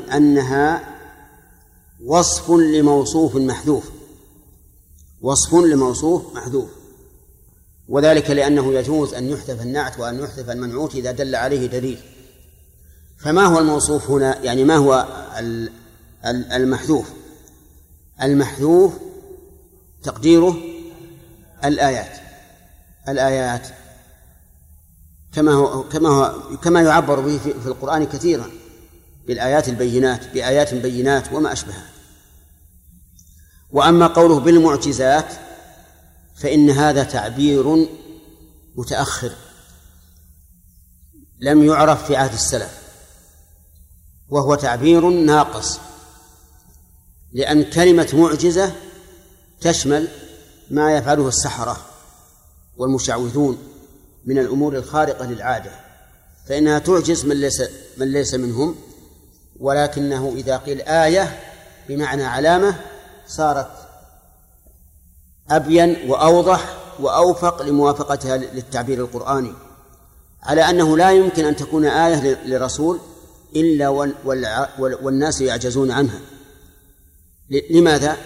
أنها وصف لموصوف محذوف، وصف لموصوف محذوف، وذلك لأنه يجوز أن يحذف النعت وأن يحذف المنعوت إذا دل عليه دليل. فما هو الموصوف هنا؟ يعني ما هو المحذوف؟ المحذوف تقديره الآيات كما يعبر به في القرآن كثيرا بالآيات البينات، بآيات بينات وما أشبهها. وأما قوله بالمعجزات فإن هذا تعبير متأخر لم يعرف في عهد السلف، وهو تعبير ناقص، لأن كلمة معجزة تشمل ما يفعله السحرة والمشعوذون من الأمور الخارقة للعادة، فإنها تعجز من ليس منهم، ولكنه إذا قيل آية بمعنى علامة صارت أبين وأوضح وأوفق لموافقتها للتعبير القرآني، على أنه لا يمكن أن تكون آية لرسول إلا والناس يعجزون عنها. لماذا؟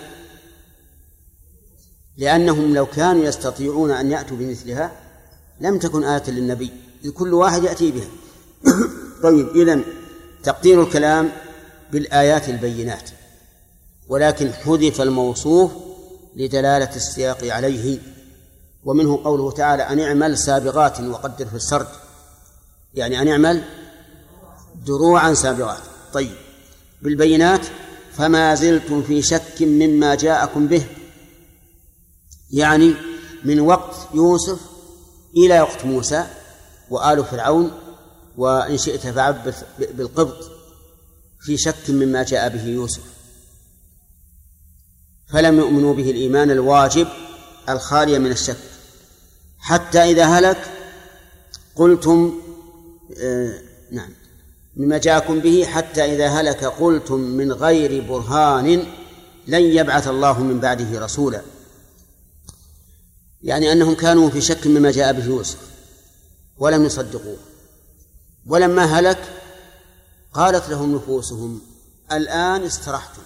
لأنهم لو كانوا يستطيعون أن يأتوا بمثلها لم تكن آية للنبي، كل واحد يأتي بها. طيب، إذن تقدير الكلام بالآيات البينات، ولكن حذف الموصوف لدلالة السياق عليه، ومنه قوله تعالى أن اعمل سابغات وقدر في السرد، يعني أن اعمل دروعا سابغات. طيب، بالبينات فما زلتم في شك مما جاءكم به، يعني من وقت يوسف إلى وقت موسى وآل فرعون، وإن شئت فعبر بالقبط، في شك مما جاء به يوسف، فلم يؤمنوا به الإيمان الواجب الخالي من الشك، حتى إذا هلك قلتم نعم مما جاءكم به، حتى إذا هلك قلتم من غير برهان لن يبعث الله من بعده رسولا، يعني أنهم كانوا في شك مما جاء به يوسف ولم يصدقوه، ولما هلك قالت لهم نفوسهم الآن استرحتم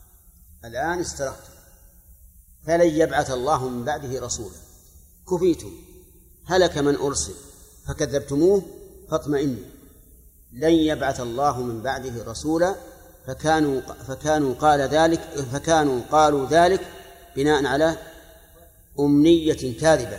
فلن يبعث الله من بعده رسولا، كفيتم، هلك من أرسل فكذبتموه فاطمئنوا، لن يبعث الله من بعده رسولا، فكانوا قالوا ذلك بناء على أمنية كاذبة،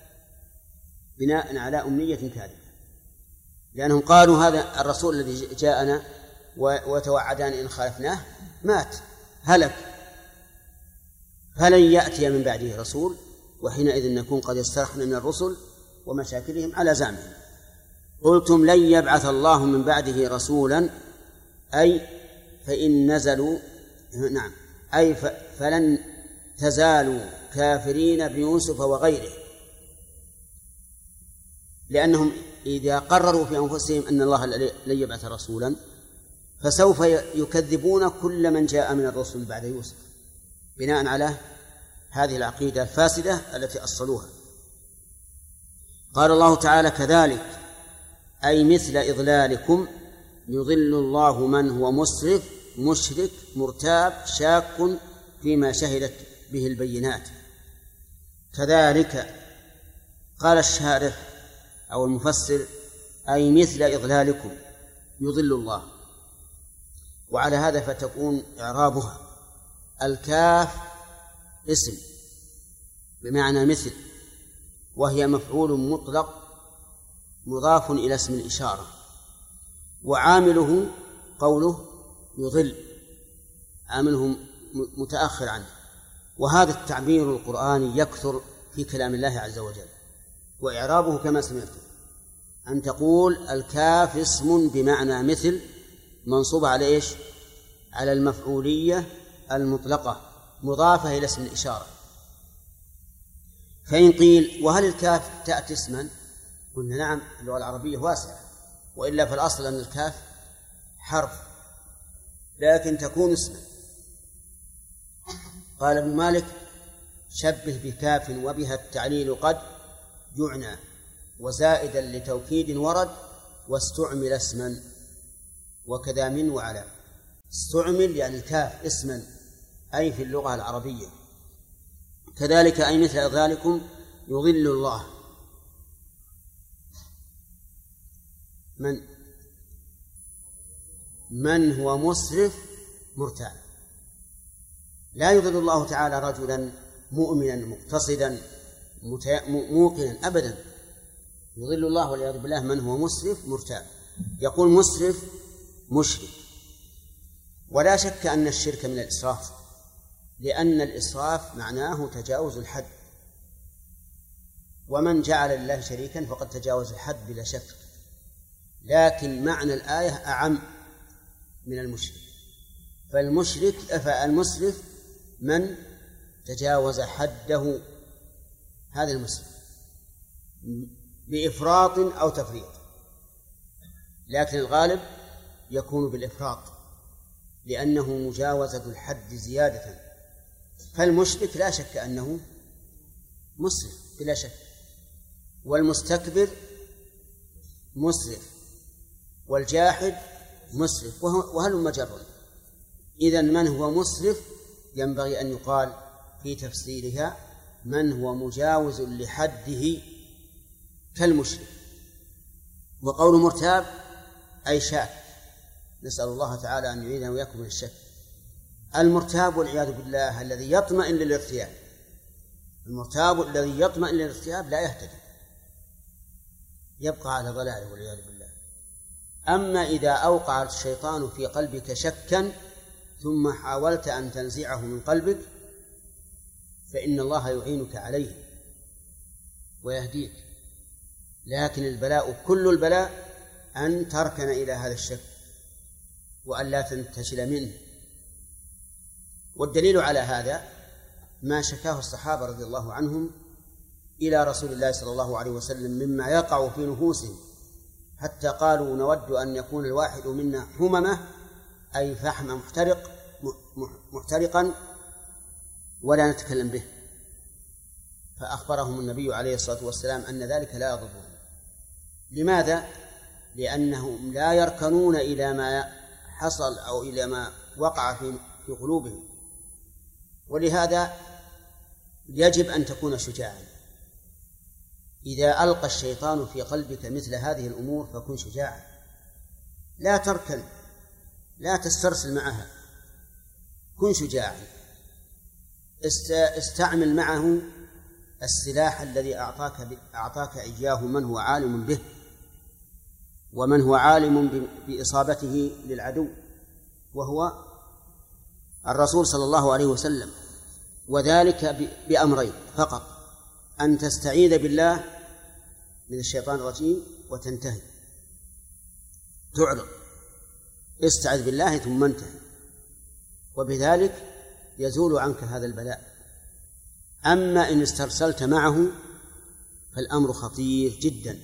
لأنهم قالوا هذا الرسول الذي جاءنا وتوعدان إن خالفناه مات هلك، فلن يأتي من بعده رسول، وحينئذ نكون قد استرحنا من الرسل ومشاكلهم على زعمهم. قلتم لن يبعث الله من بعده رسولا، أي فإن نزلوا فلن تزالوا كافرين بيوسف وغيره، لأنهم إذا قرروا في أنفسهم أن الله لن يبعث رسولا فسوف يكذبون كل من جاء من الرسل بعد يوسف، بناء على هذه العقيدة الفاسدة التي أصلوها. قال الله تعالى كذلك أي مثل إضلالكم يضل الله من هو مسرف مشرك مرتاب شاك فيما شهدت به البينات. كذلك قال الشارح أو المفسر أي مثل إضلالكم يضل الله، وعلى هذا فتكون إعرابها الكاف اسم بمعنى مثل، وهي مفعول مطلق مضاف إلى اسم الإشارة، وعامله قوله يضل، عامله متأخر عنه. وهذا التعبير القرآني يكثر في كلام الله عز وجل، وإعرابه كما سمعتم أن تقول الكاف اسم بمعنى مثل منصوب على إيش؟ على المفعولية المطلقة مضافة إلى اسم الإشارة. فإن قيل وهل الكاف تأتي اسما؟ قلنا نعم، اللغة العربية واسعة، وإلا في الأصل أن الكاف حرف لكن تكون اسما. قال ابن مالك شبه بكاف وبها التعليل قد يعنى وزائدا لتوكيد ورد واستعمل اسما، وكذا من وعلى. استعمل يعني الكاف اسما أي في اللغة العربية. كذلك أي مثل ذلكم يضل الله من هو مسرف مرتاب. لا يضل الله تعالى رجلا مؤمنا مقتصدا موقنا أبدا، يضل الله والعياذ بالله من هو مسرف مرتاب. يقول مسرف مشرك، ولا شك أن الشرك من الإسراف، لأن الإسراف معناه تجاوز الحد، ومن جعل لله شريكا فقد تجاوز الحد بلا شك. لكن معنى الآية أعم من المشرك، فالمسرف من تجاوز حده، هذا المسرف بإفراط أو تفريط، لكن الغالب يكون بالإفراط لأنه مجاوزة الحد زيادة. فالمشرك لا شك أنه مسرف بلا شك، والمستكبر مسرف، والجاحد مسرف، وهل مجر. إذن من هو مسرف ينبغي أن يقال في تفسيرها من هو مجاوز لحده كالمشرك. وقول مرتاب أي شاك، نسأل الله تعالى أن يعيذنا وإياكم من الشك. المرتاب والعياذ بالله الذي يطمئن للارتياب، المرتاب الذي يطمئن للارتياب لا يهتدي، يبقى على ضلاله والعياذ بالله. أما إذا أوقع الشيطان في قلبك شكا ثم حاولت أن تنزعه من قلبك فإن الله يعينك عليه ويهديك. لكن البلاء كل البلاء أن تركن إلى هذا الشك وأن لا تنتشل منه. والدليل على هذا ما شكاه الصحابة رضي الله عنهم إلى رسول الله صلى الله عليه وسلم مما يقع في نفوسهم، حتى قالوا نود أن يكون الواحد منا حممة أي فحم محترقا ولا نتكلم به. فأخبرهم النبي عليه الصلاة والسلام أن ذلك لا يضرهم. لماذا؟ لأنهم لا يركنون إلى ما حصل أو إلى ما وقع في قلوبهم. ولهذا يجب أن تكون شجاعا. إذا ألقى الشيطان في قلبك مثل هذه الأمور فكن شجاعا، لا تركن، لا تسترسل معها، كن شجاعا، استعمل معه السلاح الذي أعطاك إياه من هو عالم به ومن هو عالم بإصابته للعدو، وهو الرسول صلى الله عليه وسلم. وذلك بأمرين فقط: أن تستعيذ بالله من الشيطان الرجيم وتنتهي، تعرض، استعذ بالله ثم انتهي، وبذلك يزول عنك هذا البلاء. أما إن استرسلت معه فالأمر خطير جدا،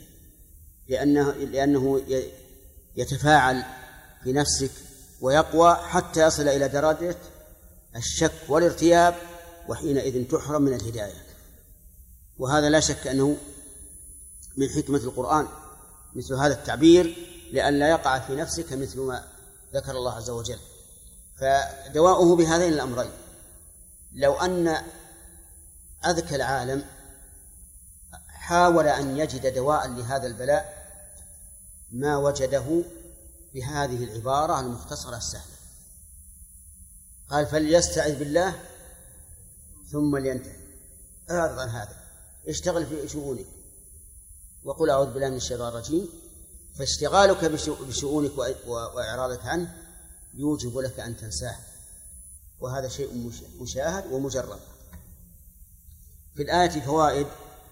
لأنه يتفاعل في نفسك ويقوى حتى يصل إلى درجة الشك والارتياب، وحينئذ تحرم من الهداية. وهذا لا شك أنه من حكمة القرآن مثل هذا التعبير، لئلا يقع في نفسك مثل ما ذكر الله عز وجل. فدواؤه بهذين الأمرين. لو أن أذكى العالم حاول أن يجد دواء لهذا البلاء ما وجده بهذه العبارة المختصرة السهلة، قال: فليستعذ بالله ثم لينتهي. أعرض عن هذا، اشتغل في شؤونك وقل أعوذ بالله من الشيطان الرجيم. فاشتغالك بشؤونك وإعراضك عنه يوجب لك أن تنساه، وهذا شيء مشاهد ومجرب. في الآية فوائد،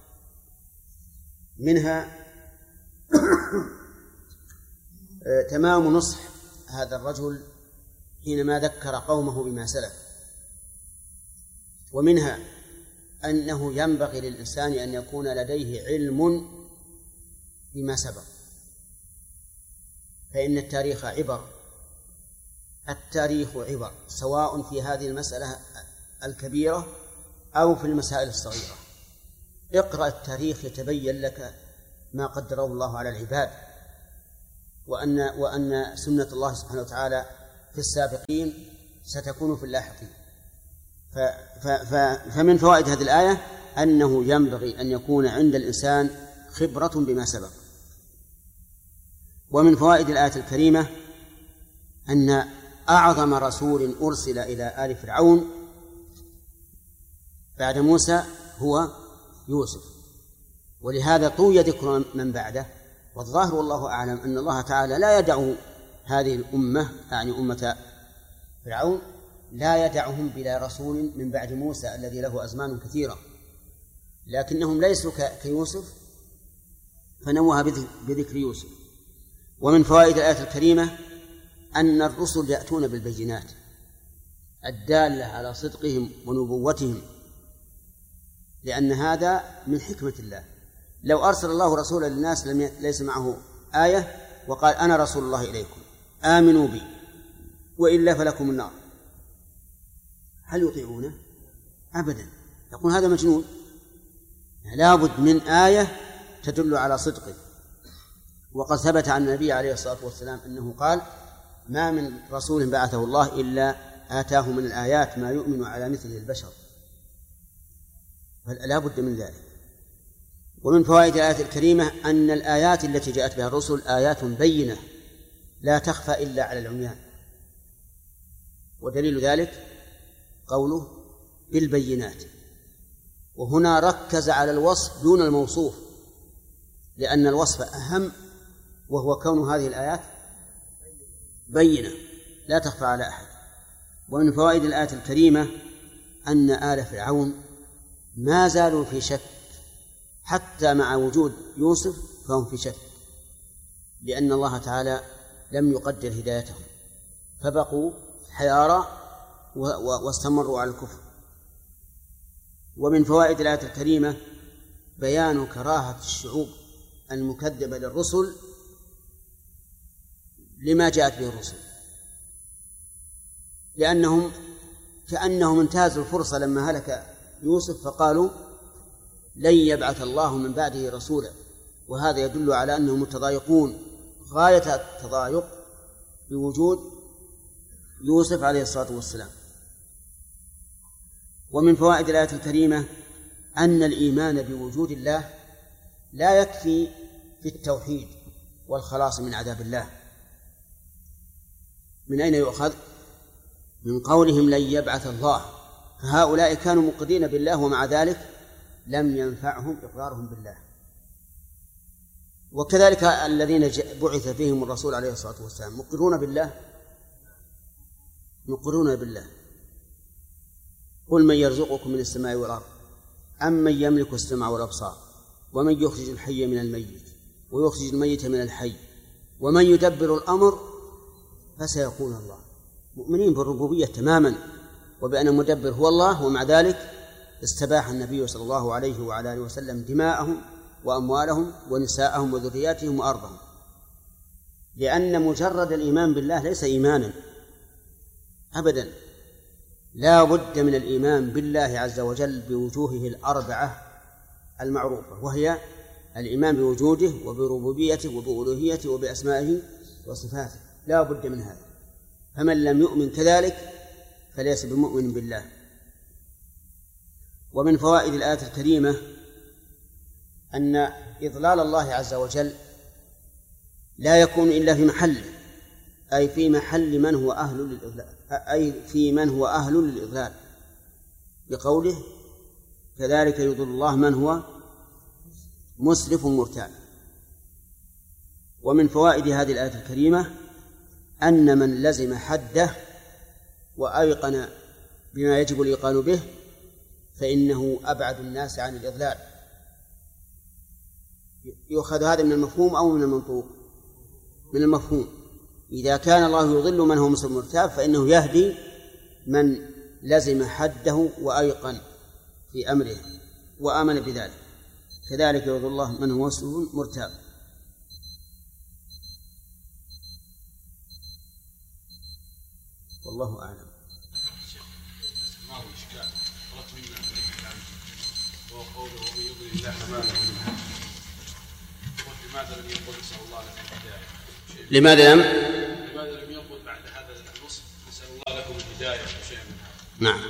منها تمام نصح هذا الرجل حينما ذكر قومه بما سلف، ومنها أنه ينبغي للإنسان أن يكون لديه علم بما سبق، فإن التاريخ عبر، التاريخ عبر سواء في هذه المسألة الكبيرة أو في المسائل الصغيرة. اقرأ التاريخ يتبين لك ما قدره الله على العباد، وأن سنة الله سبحانه وتعالى في في السابقين ستكون في اللاحقين. فمن فوائد هذه الآية أنه ينبغي أن يكون عند الإنسان خبرة بما سبق. ومن فوائد الآية الكريمة أن أعظم رسول أرسل إلى آل فرعون بعد موسى هو يوسف، ولهذا طوي ذكر من بعده. والظاهر والله أعلم أن الله تعالى لا يدع هذه الأمة، يعني أمة فرعون، لا يدعهم بلا رسول من بعد موسى الذي له أزمان كثيرة، لكنهم ليسوا كيوسف فنوه بذكر يوسف. ومن فوائد الآية الكريمة أن الرسل يأتون بالبينات الدالة على صدقهم ونبوتهم، لأن هذا من حكمة الله. لو أرسل الله رسولا للناس ليس معه آية وقال أنا رسول الله إليكم آمنوا بي وإلا فلكم النار، هل يطيعونه؟ أبدا، يقول هذا مجنون. لا بد من آية تدل على صدقه. وقد ثبت عن النبي عليه الصلاة والسلام أنه قال ما من رسول بعثه الله إلا آتاه من الآيات ما يؤمن على مثله البشر، فلا بد من ذلك. ومن فوائد الآية الكريمة أن الآيات التي جاءت بها الرسل آيات بينة لا تخفى إلا على العميان، ودليل ذلك قوله بالبينات، وهنا ركز على الوصف دون الموصوف، لأن الوصف أهم، وهو كون هذه الآيات بينة لا تخفى على أحد. ومن فوائد الآية الكريمة أن آل فرعون ما زالوا في شك حتى مع وجود يوسف، فهم في شك، لأن الله تعالى لم يقدر هدايتهم فبقوا حيارى واستمروا على الكفر. ومن فوائد الآية الكريمة بيان كراهة الشعوب المكذبة للرسل لما جاءت به الرسل، لأنهم كأنهم انتهزوا الفرصة لما هلك يوسف فقالوا لن يبعث الله من بعده رسولا، وهذا يدل على أنهم متضايقون غاية التضايق بوجود يوسف عليه الصلاة والسلام. ومن فوائد الآية الكريمة أن الإيمان بوجود الله لا يكفي في التوحيد والخلاص من عذاب الله. من أين يؤخذ؟ من قولهم لن يبعث الله، فهؤلاء كانوا مقرين بالله ومع ذلك لم ينفعهم إقرارهم بالله. وكذلك الذين بعث فيهم الرسول عليه الصلاة والسلام مقرون بالله. قل من يرزقكم من السماء والأرض أمن يملك السمع والأبصار ومن يخرج الحي من الميت ويخرج الميت من الحي ومن يدبر الأمر فسيقول الله. مؤمنين بالربوبية تماما وبأن المدبر هو الله، ومع ذلك استباح النبي صلى الله عليه وعلى آله وسلم دماءهم وأموالهم ونساءهم وذرياتهم وأرضهم، لأن مجرد الإيمان بالله ليس إيمانا أبدا، لا بد من الإيمان بالله عز وجل بوجوهه الأربعة المعروفة، وهي الإيمان بوجوده وبربوبيته وبألوهيته وبأسمائه وصفاته، لا بد من هذا. فمن لم يؤمن كذلك فليس بمؤمن بالله. ومن فوائد الآية الكريمة أن إضلال الله عز وجل لا يكون إلا في محله، أي في محل من هو أهل للإضلال، أي في من هو أهل للإضلال، بقوله كذلك يضل الله من هو مسرف مرتاب. ومن فوائد هذه الآية الكريمة أن من لزم حده وأيقن بما يجب الإيقان به فإنه أبعد الناس عن الإضلال. يؤخذ هذا من المفهوم أو من المنطوق؟ من المفهوم. إذا كان الله يضل من هو مسرف مرتاب فإنه يهدي من لزم حده وأيقن في أمره وآمن بذلك، كذلك يضل الله من هو مسرف مرتاب. والله أعلم. ما هو إشكال طلبت منا وهو قوله ومن يضلل الله فما له من هادٍ. لماذا لم يقل نسأل الله لكم الهداية؟ لماذا لم لماذا لم ينقل بعد هذا النص نسأل الله لكم الهداية وشيء من هذا؟ نعم.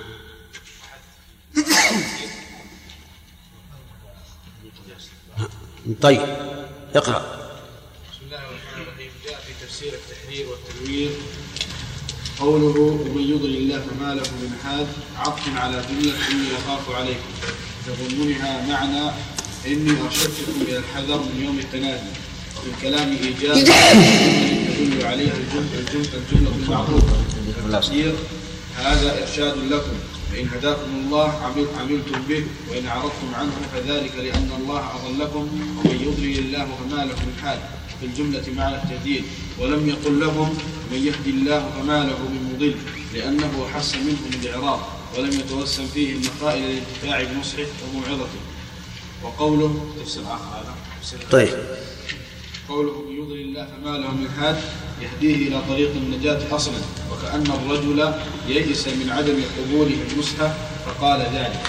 طيب اقرأ. بسم الله الرحمن الرحيم. جاء في تفسير التحرير والتنوير قوله ومن يضلل الله فما له من هاد عطف على جملة إني أخاف عليكم تضمنها معنى إني أرشدتكم إلى الحذر من يوم التنادي. وفي الكلام إيجاب تدل عليها الجملة المعروفة التفسير هذا إرشاد لكم فإن هداكم الله عملتم به وإن أعرضتم عنه فذلك لأن الله أضلكم ومن يضلل الله فما له من حال في الجملة مع التهديد. ولم يقل لهم من يهدي الله فما له من مضل لأنه حس منهم الإعراض ولم يتوسم فيه المخائل للانتفاع بنصحه وموعظته. وقوله تفسير آخر هذا طيب قوله من يضلل الله فما له من هاد يهديه إلى طريق النجاة أصلا وكأن الرجل يئس من عدم قبوله النصح فقال ذلك.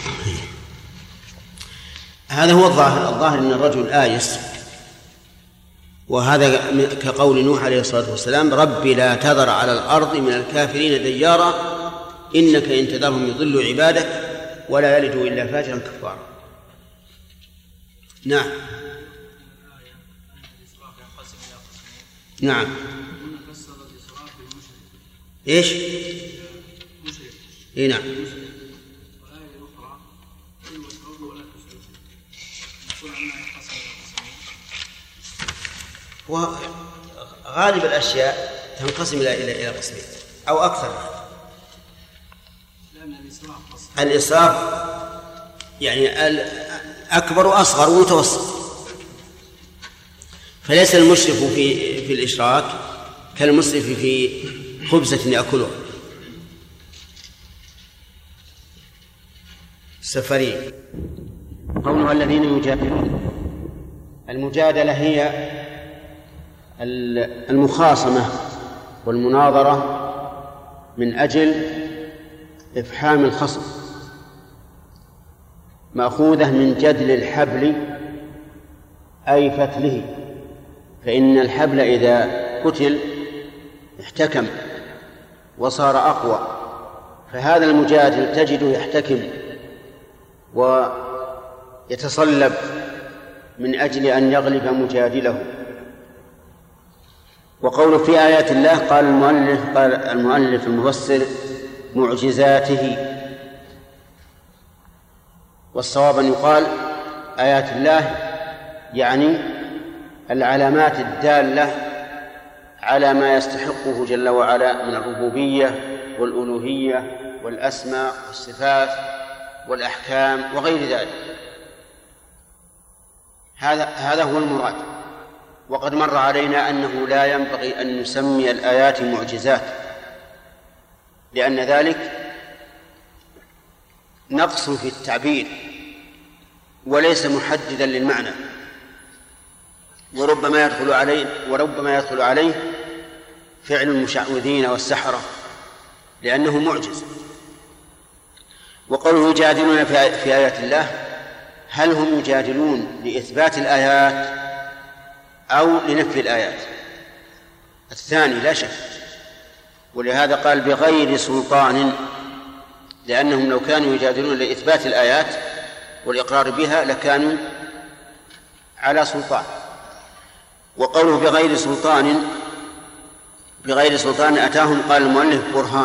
هذا هو الظاهر أن الرجل آيس، وهذا كقول نوح عليه الصلاة والسلام ربي لا تذر على الأرض من الكافرين ديارا إنك إن تذرهم يضلوا عبادك ولا يلدوا إلا فاجرا كفارا. نعم نعم. ايش؟ اي نعم. وغالب الاشياء تنقسم الى قسمين او اكثر. الاسراف يعني اكبر واصغر ومتوسط، فليس المسرف في الإشراك كالمسرف في خبزة يأكلها. السفرين قولها الذين يجادلون، المجادلة هي المخاصمة والمناظرة من أجل إفحام الخصم، مأخوذة من جدل الحبل أي فتله، فإن الحبل إذا كتل احتكم وصار أقوى، فهذا المجادل تجده يحتكم ويتصلب من أجل أن يغلب مجادله. وقول في آيات الله قال المؤلف المفسر معجزاته، والصواب أن يقال آيات الله يعني العلامات الدالة على ما يستحقه جل وعلا من الربوبية والألوهية والأسماء والصفات والأحكام وغير ذلك. هذا هو المراد. وقد مر علينا أنه لا ينبغي أن نسمي الآيات معجزات، لأن ذلك نقص في التعبير وليس محددا للمعنى، وربما يدخل عليه فعل المشعوذين والسحرة لأنه معجز. وقوله يجادلون في آيات الله، هل هم يجادلون لإثبات الآيات أو لنفي الآيات؟ الثاني لا شك، ولهذا قال بغير سلطان، لأنهم لو كانوا يجادلون لإثبات الآيات والإقرار بها لكانوا على سلطان. وقوله بغير سلطان أتاهم قال المؤلف برهان،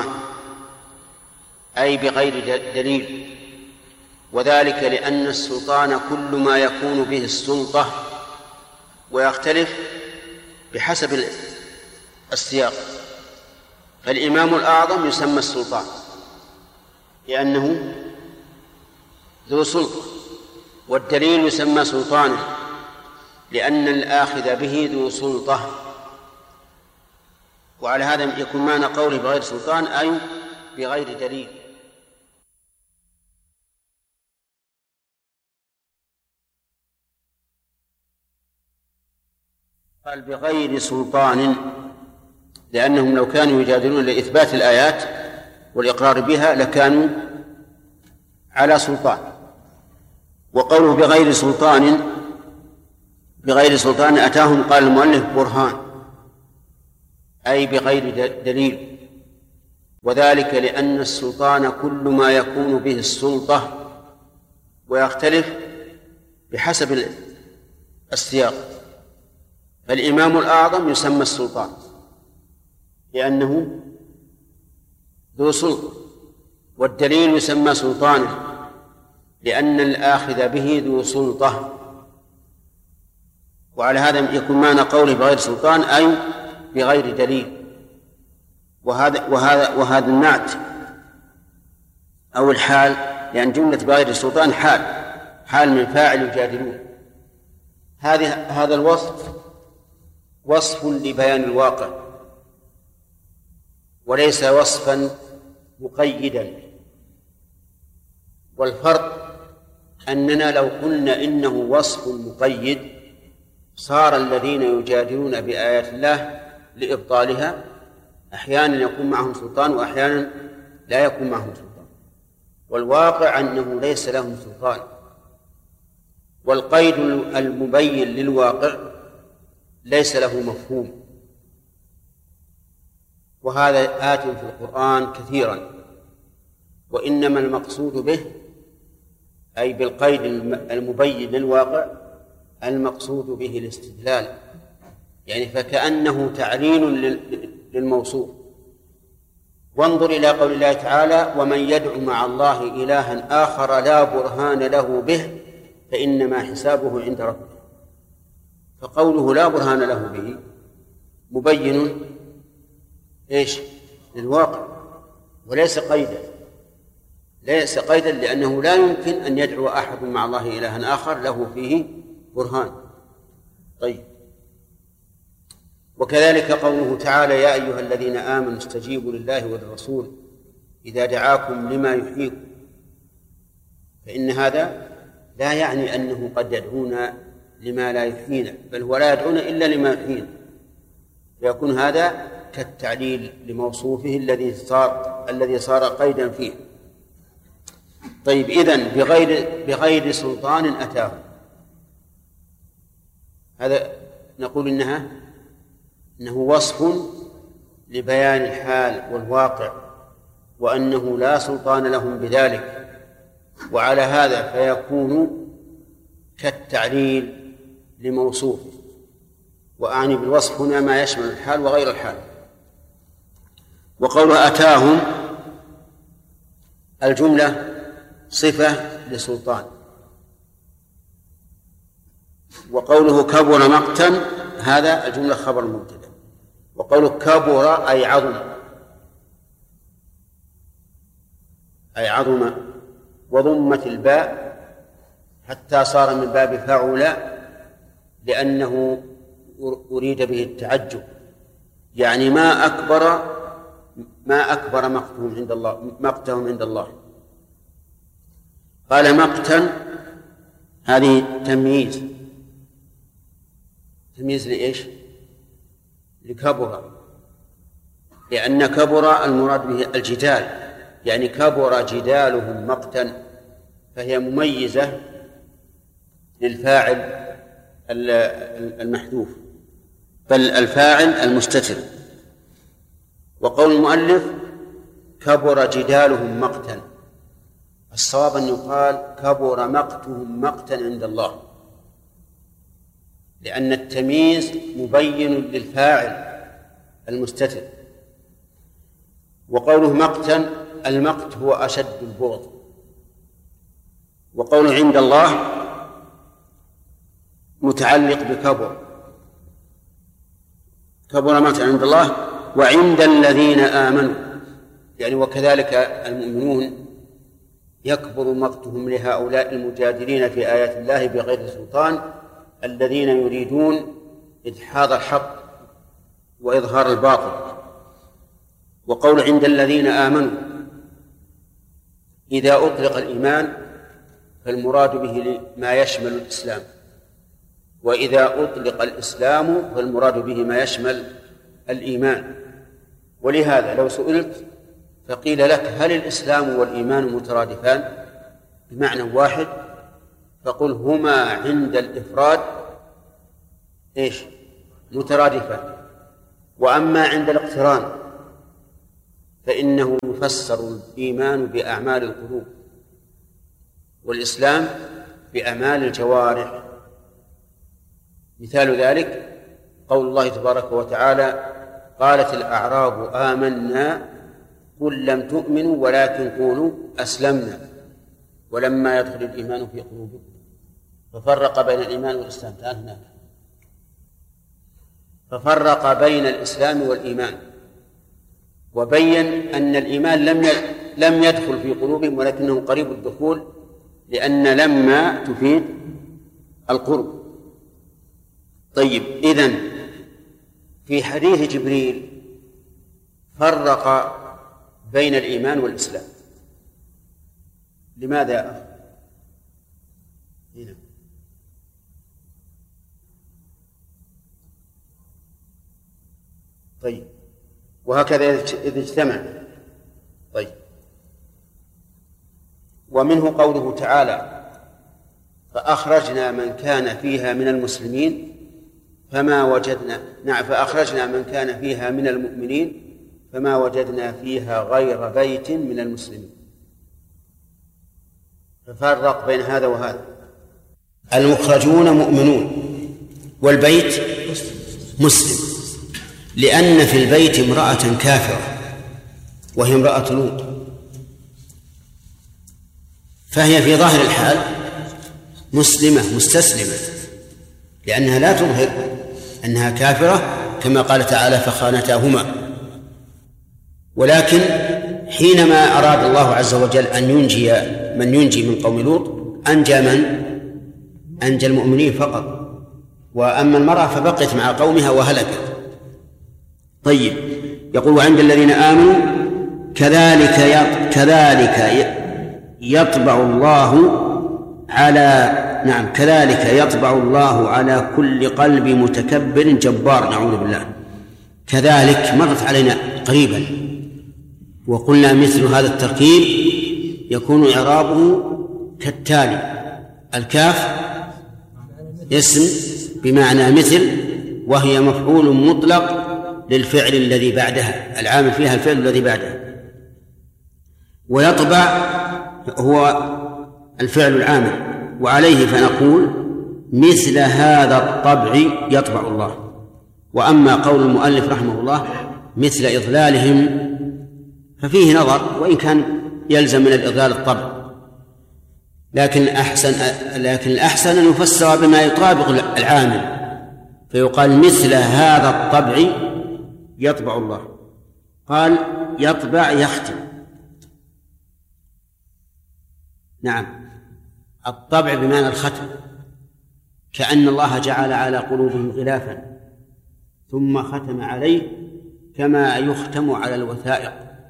أي بغير دليل، وذلك لأن السلطان كل ما يكون به السلطة، ويختلف بحسب السياق. فالإمام الأعظم يسمى السلطان لأنه ذو سلطة، والدليل يسمى سلطانا لأن الآخذ به ذو سلطة. وعلى هذا يكون معنى قوله بغير سلطان أي بغير دليل. قال بغير سلطان لأنهم لو كانوا يجادلون لإثبات الآيات والإقرار بها لكانوا على سلطان. وقوله بغير سلطان أتاهم قال المؤلف برهان، أي بغير دليل، وذلك لأن السلطان كل ما يكون به السلطة، ويختلف بحسب السياق. فالإمام الأعظم يسمى السلطان لأنه ذو سلطة، والدليل يسمى سلطانا لأن الآخذ به ذو سلطة. وعلى هذا يكون معنى قوله بغير سلطان أي بغير دليل. وهذا النعت أو الحال، لأن جملة بغير سلطان حال من فاعل يجادلون. هذا الوصف وصف لبيان الواقع وليس وصفا مقيدا. والفرق أننا لو قلنا إنه وصف مقيد صار الذين يجادلون بآيات الله لإبطالها أحيانا يكون معهم سلطان وأحيانا لا يكون معهم سلطان، والواقع أنه ليس لهم سلطان. والقيد المبين للواقع ليس له مفهوم، وهذا آت في القرآن كثيرا. وإنما المقصود به أي بالقيد المبين للواقع المقصود به الاستدلال، يعني فكأنه تعليل للموصوف. وانظر إلى قول الله تعالى: ومن يدع مع الله إلها آخر لا برهان له به فإنما حسابه عند ربه. فقوله لا برهان له به مبين للواقع وليس قيدا، لأنه لا يمكن أن يدعو أحد مع الله إلها آخر له فيه برهان. طيب، وكذلك قوله تعالى: يا أيها الذين آمنوا استجيبوا لله وللرسول إذا دعاكم لما يحييكم. فإن هذا لا يعني أنه قد يدعونا لما لا يحيينا، بل هو لا يدعونا إلا لما يحيينا، فيكون هذا كالتعليل لموصوفه الذي صار قيدا فيه. طيب، إذن بغير سلطان أتاه، هذا نقول إنه وصف لبيان الحال والواقع، وأنه لا سلطان لهم بذلك. وعلى هذا فيكون كالتعليل لموصوفه، وأعني بالوصف هنا ما يشمل الحال وغير الحال. وقوله أتاهم الجملة صفة لسلطان، وقوله كبر مقتا هذا الجملة خبر مبتدأ. وقوله كبر أي عظم وضمت الباء حتى صار من باب فعل، لأنه أريد به التعجب، يعني ما أكبر مقتهم عند الله. قال مقتا هذه تمييز لإيش؟ لكبر، لأن كبر المراد به الجدال، يعني كبر جدالهم مقتا، فهي مميزة للفاعل المحذوف، بل الفاعل المستتر. وقول المؤلف كبر جدالهم مقتا، الصواب أن يقال كبر مقتهم مقتا عند الله، لأن التمييز مبين للفاعل المستتر. وقوله مقتا، المقت هو أشد البغض. وقوله عند الله متعلق كبر مقتا عند الله وعند الذين آمنوا، يعني وكذلك المؤمنون يكبر مقتهم لهؤلاء المجادلين في آيات الله بغير سلطان الذين يريدون إدحاض الحق وإظهار الباطل. وقول عند الذين آمنوا، إذا أطلق الإيمان فالمراد به ما يشمل الإسلام، وإذا أطلق الإسلام فالمراد به ما يشمل الإيمان. ولهذا لو سئلت فقيل لك هل الإسلام والإيمان مترادفان بمعنى واحد، فقل هما عند الإفراد مترادفان، وأما عند الاقتران فإنه يفسر الإيمان بأعمال القلوب والإسلام بأعمال الجوارح. مثال ذلك قول الله تبارك وتعالى: قالت الأعراب آمنا قل لم تؤمنوا ولكن قولوا أسلمنا ولما يدخل الإيمان في قلوبكم. ففرق بين الإيمان والإسلام. تعال هناك. ففرق بين الإسلام والإيمان وبين أن الإيمان لم يدخل في قلوبهم ولكنه قريب الدخول، لأن لما تفيد القرب. طيب، إذن في حديث جبريل فرق بين الإيمان والإسلام. لماذا يا أخي؟ هنا. طيب، وهكذا إذا اجتمع. طيب، ومنه قوله تعالى: فأخرجنا من كان فيها من المسلمين فما وجدنا فأخرجنا من كان فيها من المؤمنين فما وجدنا فيها غير بيت من المسلمين. ففرق بين هذا وهذا. المخرجون مؤمنون والبيت مسلم، لأن في البيت امرأة كافرة وهي امرأة لوط، فهي في ظاهر الحال مسلمة مستسلمة، لأنها لا تظهر أنها كافرة كما قال تعالى: فخانتاهما. ولكن حينما أراد الله عز وجل أن ينجي من ينجي من قوم لوط أنجى المؤمنين فقط، وأما المرأة فبقيت مع قومها وهلكت. طيب، يقول: وعند الذين آمنوا كذلك يطبع الله على كل قلب متكبر جبار. نعوذ بالله. كذلك مرت علينا قريبا، وقلنا مثل هذا التركيب يكون إعرابه كالتالي: الكاف اسم بمعنى مثل، وهي مفعول مطلق للفعل الذي بعدها، العامل فيها الفعل الذي بعدها. ويطبع هو الفعل العامل، وعليه فنقول: مثل هذا الطبع يطبع الله. وأما قول المؤلف رحمه الله مثل إضلالهم ففيه نظر، وإن كان يلزم من الإضلال الطبع، لكن الأحسن أن يفسر بما يطابق العامل، فيقال: مثل هذا الطبع يطبع الله. قال: يطبع يختم. نعم، الطبع بمعنى الختم، كأن الله جعل على قلوبهم غلافا ثم ختم عليه كما يختم على الوثائق.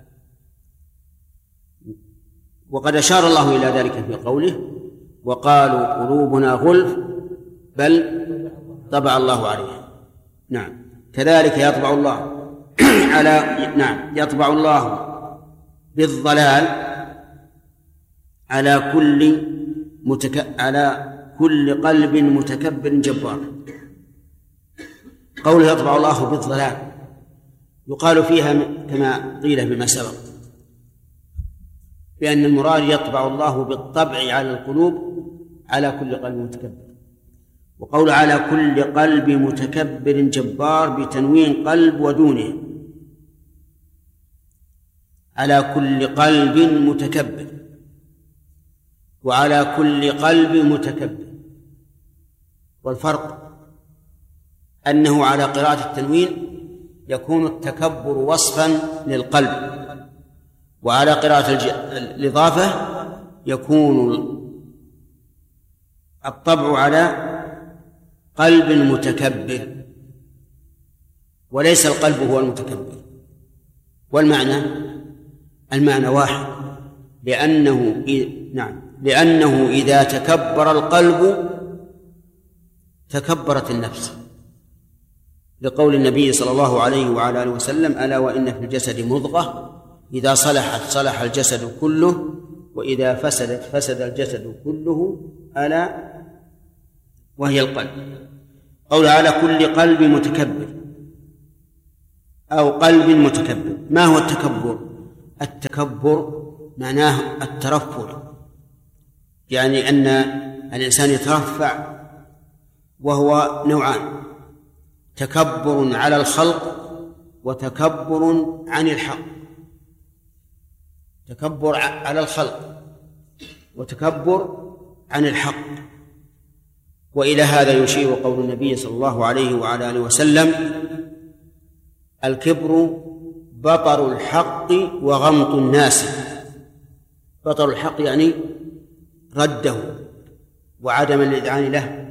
وقد أشار الله إلى ذلك في قوله: وقالوا قلوبنا غلف بل طبع الله عليها. نعم، كذلك يطبع الله يطبع الله بالضلال على كل قلب متكبر جبار. قوله يطبع الله بالضلال يقال فيها كما قيل فيما سبق بأن المراد يطبع الله بالطبع على القلوب على كل قلب متكبر. وقول على كل قلب متكبر جبار بتنوين قلب ودونه، على كل قلب متكبر وعلى كل قلب متكبر. والفرق أنه على قراءة التنوين يكون التكبر وصفا للقلب، وعلى قراءة الإضافة يكون الطبع على قلب متكبر وليس القلب هو المتكبر. المعنى واحد، لأنه إذا تكبر القلب تكبرت النفس، لقول النبي صلى الله عليه وعلى آله وسلم: ألا وإن في الجسد مضغة إذا صلحت صلح الجسد كله وإذا فسدت فسد الجسد كله ألا وهي القلب. قول على كل قلب متكبر، أو قلب متكبر. ما هو التكبر؟ التكبر معناه الترفع، يعني أن الإنسان يترفع، وهو نوعان: تكبر على الخلق وتكبر عن الحق. تكبر على الخلق وتكبر عن الحق. وإلى هذا يشير قول النبي صلى الله عليه وعلى آله وسلم: الكبر بطر الحق وغمط الناس. بطر الحق يعني رده وعدم الإذعان له،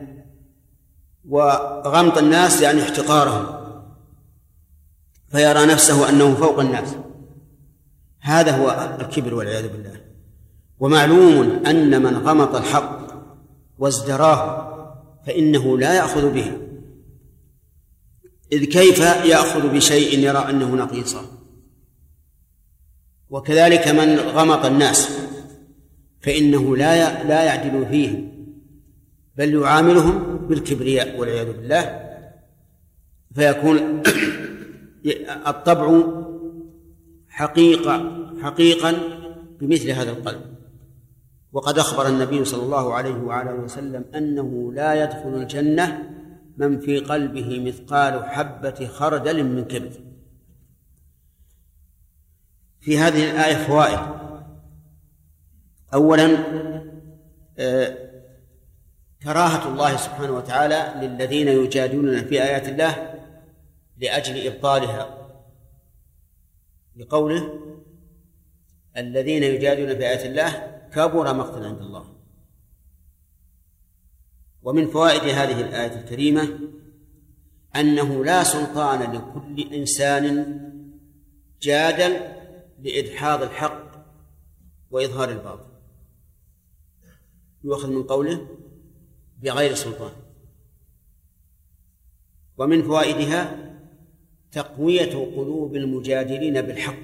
وغمط الناس يعني احتقارهم، فيرى نفسه أنه فوق الناس. هذا هو الكبر والعياذ بالله. ومعلوم أن من غمط الحق وازدراه فإنه لا يأخذ به، إذ كيف يأخذ بشيء يرى أنه نقيصا؟ وكذلك من غمط الناس فإنه لا يعدل فيهم، بل يعاملهم بالكبرياء والعياذ بالله، فيكون الطبع حقيقا بمثل هذا القلب. وقد أخبر النبي صلى الله عليه وعلى آله وسلم أنه لا يدخل الجنة من في قلبه مثقال حبة خردل من كبر. في هذه الآية فوائد. أولا كراهة الله سبحانه وتعالى للذين يجادلون في آيات الله لأجل إبطالها، لقوله: الذين يجادلون في آيات الله كبر مقتا عند الله. ومن فوائد هذه الآية الكريمة أنه لا سلطان لكل إنسان جادل لإدحاض الحق وإظهار الباطل، يؤخذ من قوله بغير سلطان. ومن فوائدها تقوية قلوب المجادلين بالحق،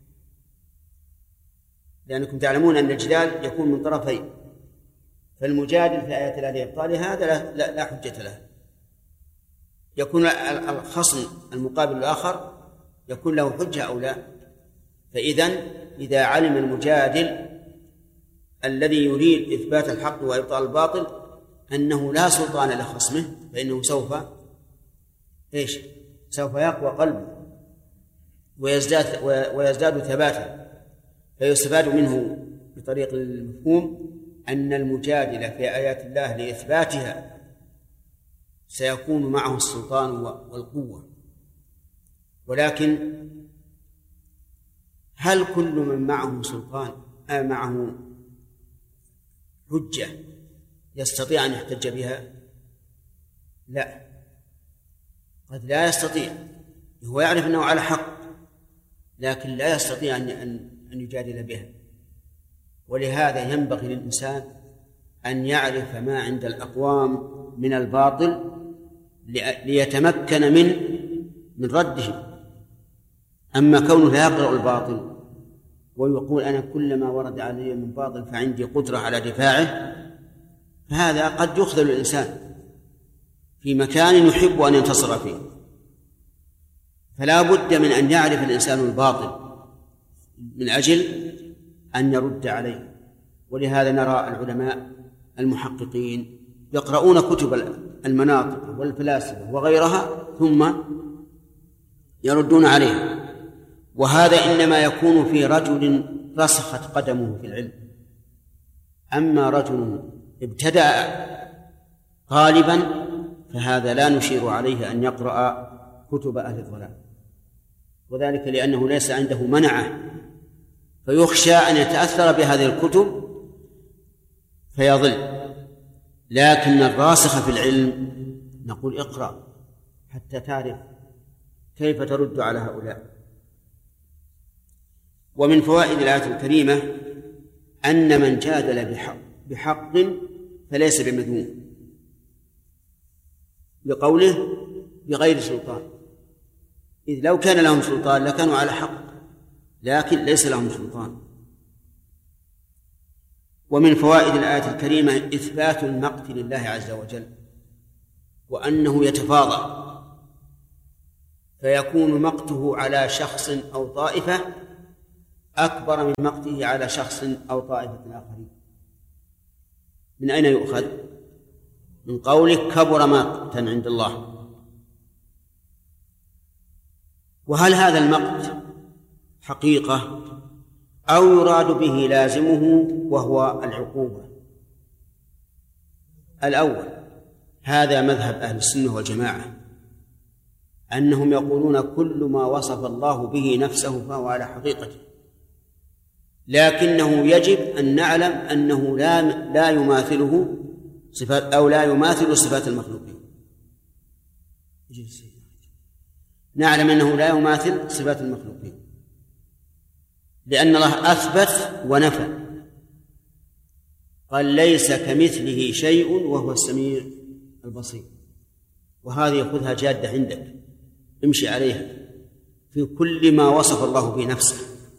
لأنكم تعلمون أن الجدال يكون من طرفين، فالمجادل في آيات الله لإبطال هذا لا حجة له، يكون الخصم المقابل الآخر يكون له حجة أو لا. إذا علم المجادل الذي يريد إثبات الحق وإبطال الباطل أنه لا سلطان لخصمه، فإنه سوف يقوى قلبه ويزداد ثباتا. فيستفاد منه بطريق المفهوم أن المجادل في آيات الله لإثباتها سيكون معه السلطان والقوة. ولكن هل كل من معه سلطان معه حجة يستطيع أن يحتج بها؟ لا، قد لا يستطيع، هو يعرف أنه على حق لكن لا يستطيع أن يجادل بها. ولهذا ينبغي للإنسان أن يعرف ما عند الأقوام من الباطل ليتمكن من رده. أما كونه لا يقرأ الباطل ويقول أنا كلما ورد علي من باطل فعندي قدرة على دفاعه، فهذا قد يخذل الإنسان في مكان يحب أن ينتصر فيه. فلا بد من أن يعرف الإنسان الباطل من أجل أن يرد عليه. ولهذا نرى العلماء المحققين يقرؤون كتب المناطق والفلاسفة وغيرها ثم يردون عليها، وهذا إنما يكون في رجل رسخت قدمه في العلم. أما رجل ابتدأ غالبا فهذا لا نشير عليه أن يقرأ كتب أهل الضلال، وذلك لأنه ليس عنده منعة، فيخشى أن يتأثر بهذه الكتب فيضل. لكن الراسخ في العلم نقول اقرأ حتى تعرف كيف ترد على هؤلاء. ومن فوائد الآية الكريمة أن من جادل بحق فليس بمذموم، لقوله بغير سلطان، إذ لو كان لهم سلطان لكانوا على حق، لكن ليس لهم سلطان. ومن فوائد الآية الكريمة إثبات المقت لله عز وجل، وأنه يتفاضل، فيكون مقته على شخص أو طائفة أكبر من مقته على شخص أو طائفة آخرين. من أين يؤخذ؟ من قوله كبر مقتا عند الله. وهل هذا المقت حقيقة أو يراد به لازمه وهو العقوبة؟ الأول، هذا مذهب أهل السنة والجماعة، أنهم يقولون كل ما وصف الله به نفسه فهو على حقيقته، لكنه يجب أن نعلم أنه لا يماثله صفات أو لا يماثل صفات المخلوقين. نعلم أنه لا يماثل صفات المخلوقين، لأن الله أثبت ونفى، قال ليس كمثله شيء وهو السميع البصير. وهذه خذها جادة عندك، امشي عليها في كل ما وصف الله به نفسه.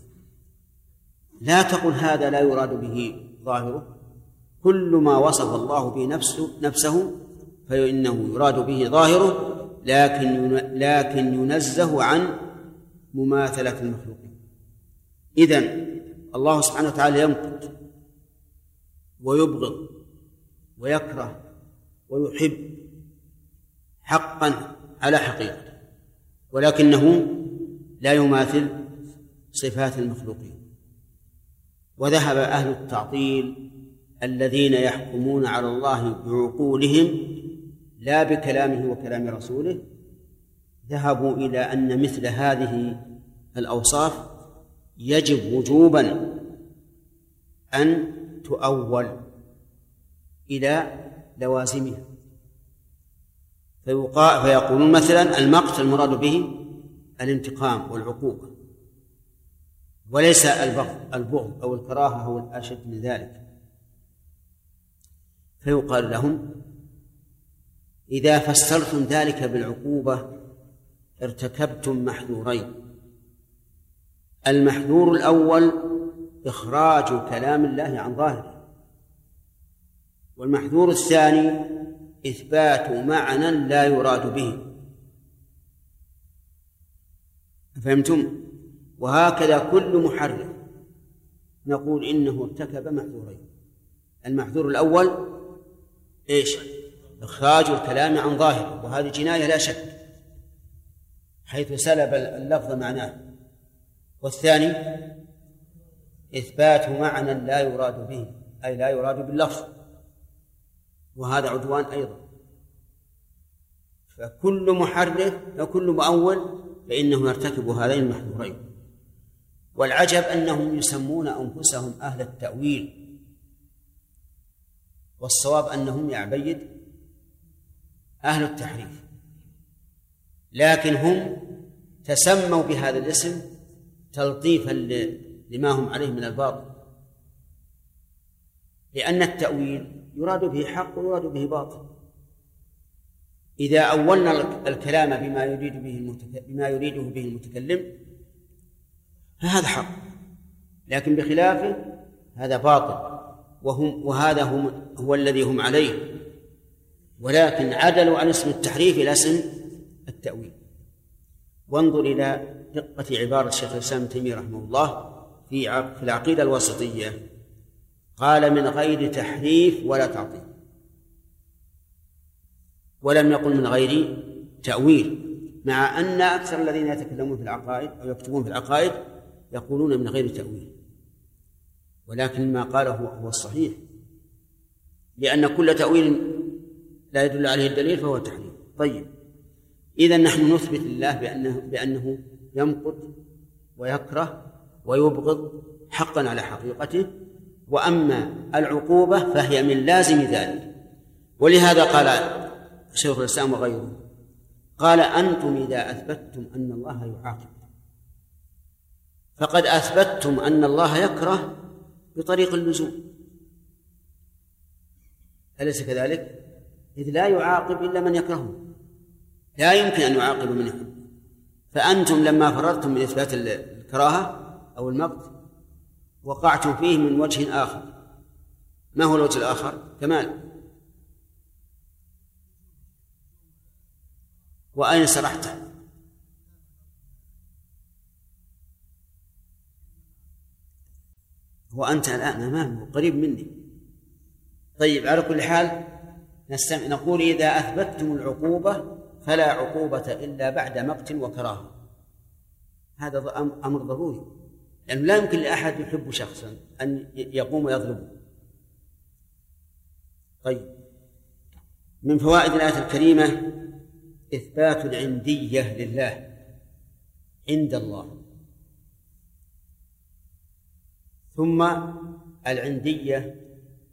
لا تقل هذا لا يراد به ظاهره، كل ما وصف الله به نفسه فإنه يراد به ظاهره، لكن ينزه عن مماثلة المخلوقين. إذن الله سبحانه وتعالى يمقت ويبغض ويكره ويحب حقا على حقيقته، ولكنه لا يماثل صفات المخلوقين. وذهب أهل التعطيل الذين يحكمون على الله بعقولهم لا بكلامه وكلام رسوله، ذهبوا إلى أن مثل هذه الأوصاف يجب وجوبا أن تؤول إلى لوازمها، فيقولون مثلا المقت المراد به الانتقام والعقوبة، وليس البغض أو الكراهة أو الأشد من ذلك. فيقال لهم إذا فسرتم ذلك بالعقوبة ارتكبتم محذورين: المحذور الأول إخراج كلام الله عن ظاهره، والمحذور الثاني إثبات معنى لا يراد به. فهمتم؟ وهكذا كل محرف نقول إنه ارتكب محذورين: المحذور الأول إيش؟ إخراج الكلام عن ظاهره، وهذه جناية لا شك، حيث سلب اللفظ معناه. والثاني إثبات معنى لا يراد به، أي لا يراد باللفظ، وهذا عدوان أيضا. فكل محرف وكل مؤول فإنه يرتكب هذين المحذورين. والعجب أنهم يسمون أنفسهم أهل التأويل، والصواب أنهم يا عبيد أهل التحريف، لكن هم تسموا بهذا الاسم تلطيفا لما هم عليه من الباطل، لأن التأويل يراد به حق ويراد به باطل. إذا أولنا الكلام بما يريده به المتكلم فهذا حق، لكن بخلافه هذا باطل، وهذا هو الذي هم عليه، ولكن عدلوا عن اسم التحريف إلى اسم التأويل. وانظر إلى دقة عبارة الشيخ الإسلام ابن تيمية رحمه الله في العقيدة الواسطية، قال من غير تحريف ولا تعطيل، ولم يقل من غير تأويل، مع أن أكثر الذين يتكلمون في العقائد أو يكتبون في العقائد يقولون من غير تأويل، ولكن ما قاله هو الصحيح، لأن كل تأويل لا يدل عليه الدليل فهو تحريف. طيب، إذن نحن نثبت لله بأنه يمقت ويكره ويبغض حقا على حقيقته، وأما العقوبة فهي من لازم ذلك. ولهذا قال شيخ الإسلام وغيره، قال أنتم إذا أثبتتم أن الله يعاقب فقد أثبتتم أن الله يكره بطريق اللزوم، أليس كذلك؟ إذ لا يعاقب إلا من يكرهه، لا يمكن أن يعاقب من يحب. فأنتم لما فررتم من إثبات الكراهة أو المقت وقعتم فيه من وجه آخر. ما هو الوجه الآخر؟ كمال. وأين سرحت؟ هو أنت الآن أمامه قريب مني. طيب على كل حال نقول إذا أثبتتم العقوبة فلا عقوبة إلا بعد مقت وكراهة. هذا أمر ضروري، لأنه لا يمكن لأحد يحب شخصا أن يقوم ويضربه. طيب من فوائد الآية الكريمة إثبات العندية لله عند الله. ثم العندية